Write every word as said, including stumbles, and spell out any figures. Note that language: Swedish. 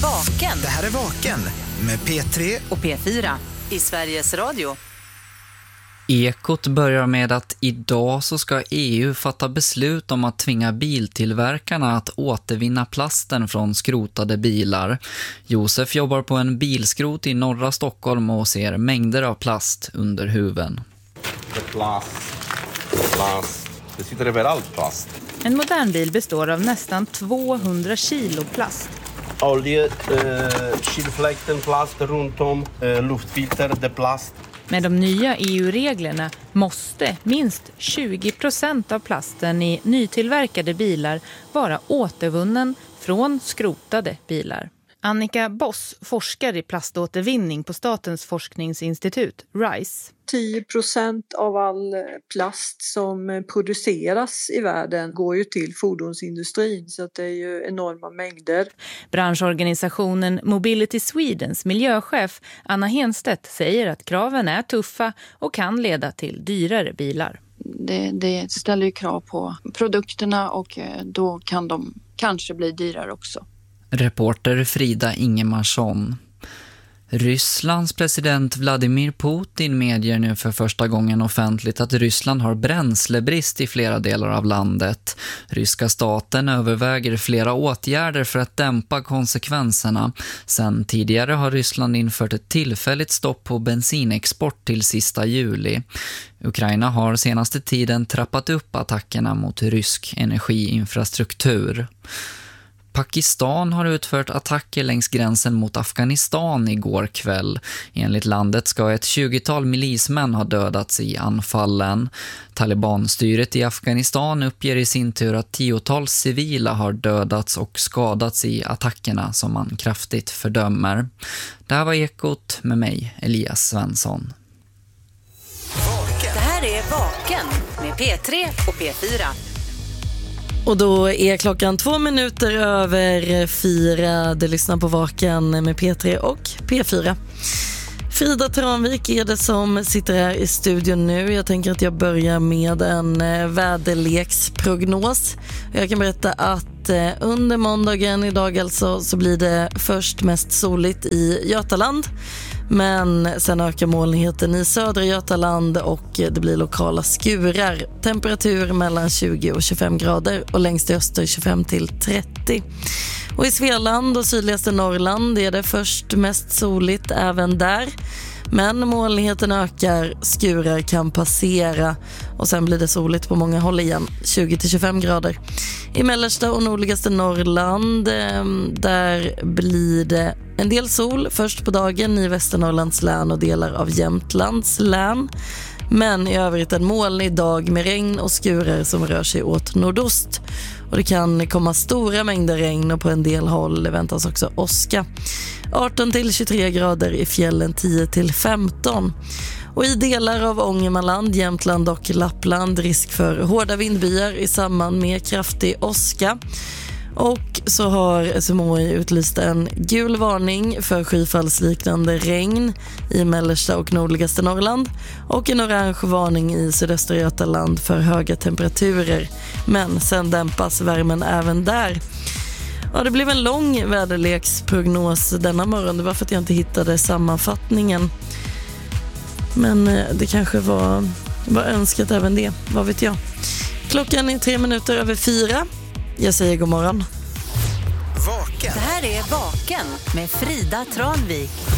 Vaken. Det här är Vaken med P tre och P fyra i Sveriges Radio. Ekot börjar med att idag så ska E U fatta beslut om att tvinga biltillverkarna att återvinna plasten från skrotade bilar. Josef jobbar på en bilskrot i norra Stockholm och ser mängder av plast under huven. Plast, plast. Det sitter överallt plast. En modern bil består av nästan tvåhundra kilo plast. Olje, eh, kylfläkten, plast runt om, eh, luftfilter, det plast. Med de nya E U-reglerna måste minst tjugo procent av plasten i nytillverkade bilar vara återvunnen från skrotade bilar. Annika Boss forskar i plaståtervinning på Statens forskningsinstitut, RISE. tio procent av all plast som produceras i världen går ju till fordonsindustrin, så att det är ju enorma mängder. Branschorganisationen Mobility Swedens miljöchef Anna Henstedt säger att kraven är tuffa och kan leda till dyrare bilar. Det, det ställer ju krav på produkterna och då kan de kanske bli dyrare också. Reporter Frida Ingemarsson. Rysslands president Vladimir Putin medger nu för första gången offentligt att Ryssland har bränslebrist i flera delar av landet. Ryska staten överväger flera åtgärder för att dämpa konsekvenserna. Sen tidigare har Ryssland infört ett tillfälligt stopp på bensinexport till sista juli. Ukraina har senaste tiden trappat upp attackerna mot rysk energiinfrastruktur. Pakistan har utfört attacker längs gränsen mot Afghanistan igår kväll. Enligt landet ska ett tjugotal milismän ha dödats i anfallen. Talibanstyret i Afghanistan uppger i sin tur att tiotals civila har dödats och skadats i attackerna som man kraftigt fördömer. Det här var Ekot med mig, Elias Svensson. Det här är Vaken med P tre och P fyra. Och då är klockan två minuter över fyra. Du lyssnar på Vaken med P tre och P fyra. Frida Tranvik är det som sitter här i studion nu. Jag tänker att jag börjar med en väderleksprognos. Jag kan berätta att under måndagen idag alltså så blir det först mest soligt i Götaland. Men sen ökar molnigheten i södra Götaland och det blir lokala skurar. Temperatur mellan tjugo och tjugofem grader och längst i öster tjugofem till trettio. Och i Svealand och sydligaste Norrland är det först mest soligt även där. Men molnigheten ökar, skurar kan passera och sen blir det soligt på många håll igen, tjugo till tjugofem grader. I mellersta och nordligaste Norrland, där blir det en del sol först på dagen i Västernorrlands län och delar av Jämtlands län. Men i övrigt en molnig dag med regn och skurar som rör sig åt nordost. Och det kan komma stora mängder regn och på en del håll väntas också åska. arton till tjugotre grader i fjällen, tio till femton. Och i delar av Ångermanland, Jämtland och Lappland risk för hårda vindbyar i samband med kraftig åska. Och så har S M H I utlyst en gul varning för skyfallsliknande regn i mellersta och nordligaste Norrland och en orange varning i sydöstra Götaland för höga temperaturer. Men sen dämpas värmen även där. Ja, det blev en lång väderleksprognos denna morgon. Det var för att jag inte hittade sammanfattningen. Men det kanske var, var önskat även det, vad vet jag. Klockan är tre minuter över fyra. Jag säger god morgon. Vaken. Det här är Vaken med Frida Tranvik.